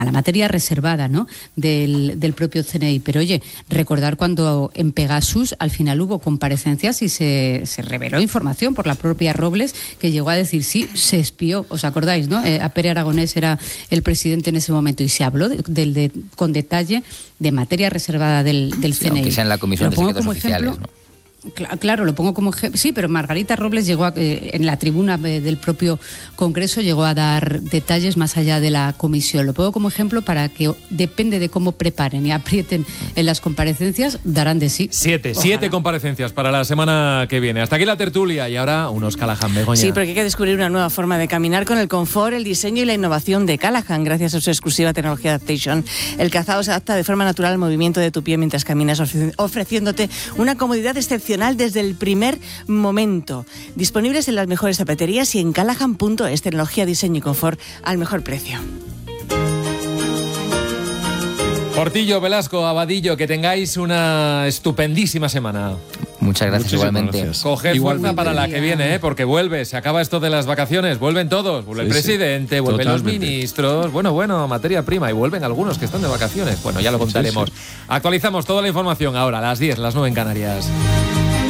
la materia reservada, ¿no?, del propio CNI. Pero oye, recordar cuando en Pegasus al final hubo comparecencias y se reveló información por la propia Robles, que llegó a decir sí, se espió, ¿os acordáis, no? A Pere Aragonés era el presidente en ese momento y se habló con detalle de materia reservada del CNI. Aunque sea en la Comisión de Secretos Oficiales, ejemplo, ¿no? Claro, lo pongo como ejemplo. Sí, pero Margarita Robles llegó en la tribuna del propio Congreso, llegó a dar detalles más allá de la comisión. Lo pongo como ejemplo para que, depende de cómo preparen y aprieten en las comparecencias, darán de sí. Siete comparecencias para la semana que viene. Hasta aquí la tertulia y ahora unos Callahan, Begoña. Sí, porque hay que descubrir una nueva forma de caminar con el confort, el diseño y la innovación de Callahan, gracias a su exclusiva tecnología Adaptation. El calzado se adapta de forma natural al movimiento de tu pie mientras caminas, ofreciéndote una comodidad excepcional desde el primer momento. Disponibles en las mejores zapaterías y en callahan.es. Tecnología, diseño y confort al mejor precio. Portillo, Velasco, Abadillo, que tengáis una estupendísima semana. Muchas gracias. Muchísimas igualmente. gracias. Coged Igualmente. fuerza para la que viene, porque vuelve, se acaba esto de las vacaciones, vuelven todos, vuelve el presidente, vuelven Totalmente. los ministros, bueno, materia prima, y vuelven algunos que están de vacaciones. Bueno, ya lo contaremos. Sí. Actualizamos toda la información ahora, a las 10, las 9 en Canarias.